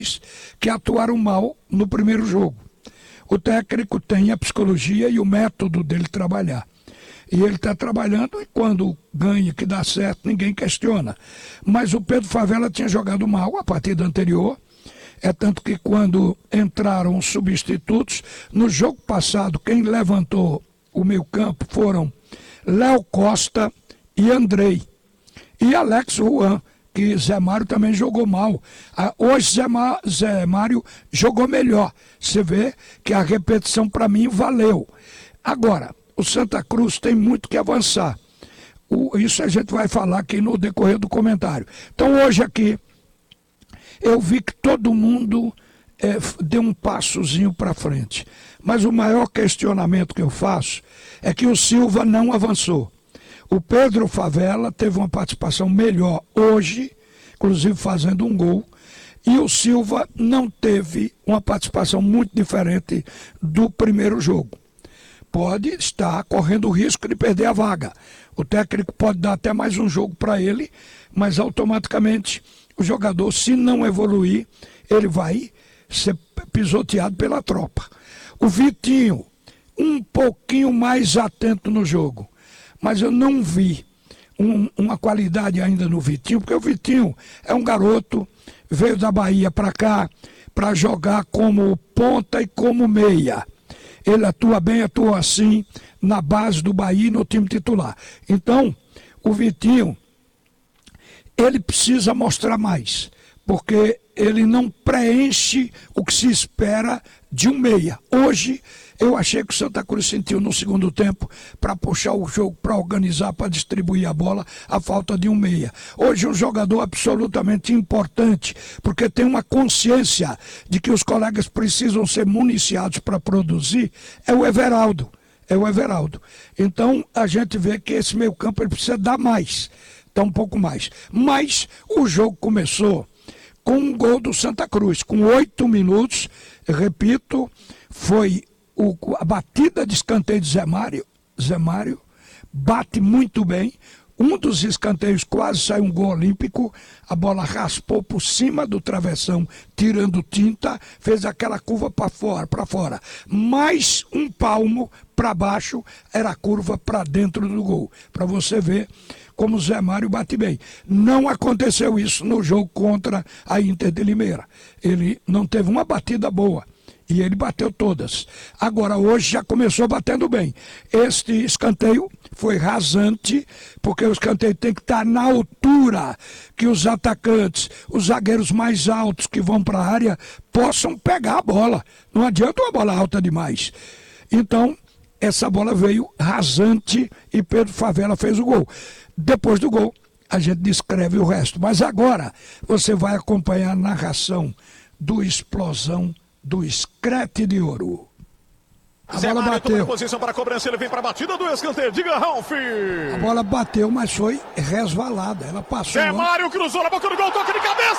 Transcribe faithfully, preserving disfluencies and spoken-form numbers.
que atuaram mal no primeiro jogo. O técnico tem a psicologia e o método dele trabalhar. E ele está trabalhando e quando ganha, que dá certo, ninguém questiona. Mas o Pedro Favela tinha jogado mal a partida anterior. É tanto que quando entraram os substitutos, no jogo passado, quem levantou o meio campo foram Léo Costa e Andrei. E Alex Juan, que Zé Mário também jogou mal. Hoje Zé, Ma, Zé Mário jogou melhor. Você vê que a repetição para mim valeu. Agora, o Santa Cruz tem muito que avançar. O, isso a gente vai falar aqui no decorrer do comentário. Então hoje aqui, eu vi que todo mundo é, deu um passozinho para frente. Mas o maior questionamento que eu faço é que o Silva não avançou. O Pedro Favela teve uma participação melhor hoje, inclusive fazendo um gol, e o Silva não teve uma participação muito diferente do primeiro jogo. Pode estar correndo o risco de perder a vaga. O técnico pode dar até mais um jogo para ele, mas automaticamente o jogador, se não evoluir, ele vai ser pisoteado pela tropa. O Vitinho, um pouquinho mais atento no jogo. Mas eu não vi um, uma qualidade ainda no Vitinho, porque o Vitinho é um garoto, veio da Bahia para cá para jogar como ponta e como meia. Ele atua bem, atua assim, na base do Bahia e no time titular. Então, o Vitinho, ele precisa mostrar mais, porque ele não preenche o que se espera de um meia. Hoje, eu achei que o Santa Cruz sentiu no segundo tempo, para puxar o jogo, para organizar, para distribuir a bola, a falta de um meia. Hoje um jogador absolutamente importante, porque tem uma consciência de que os colegas precisam ser municiados para produzir, é o Everaldo. É o Everaldo. Então a gente vê que esse meio campo ele precisa dar mais, dar um pouco mais. Mas o jogo começou com um gol do Santa Cruz, com oito minutos, repito, foi o, a batida de escanteio de Zé Mário, Zé Mário, bate muito bem, um dos escanteios quase saiu um gol olímpico, a bola raspou por cima do travessão, tirando tinta, fez aquela curva para fora, para fora, mais um palmo para baixo, era a curva para dentro do gol, para você ver como o Zé Mário bate bem. Não aconteceu isso no jogo contra a Inter de Limeira. Ele não teve uma batida boa. E ele bateu todas. Agora, hoje já começou batendo bem. Este escanteio foi rasante, porque o escanteio tem que estar na altura que os atacantes, os zagueiros mais altos que vão para a área, possam pegar a bola. Não adianta uma bola alta demais. Então, essa bola veio rasante e Pedro Favela fez o gol. Depois do gol, a gente descreve o resto. Mas agora, você vai acompanhar a narração do Explosão do Screte de Ouro. A Zé bola Mário bateu. Posição para a cobrança, ele vem para a batida do escanteio. Diga, Ralf. A bola bateu, mas foi resvalada. Ela passou. Zé Mário cruzou na boca do gol, toque de cabeça.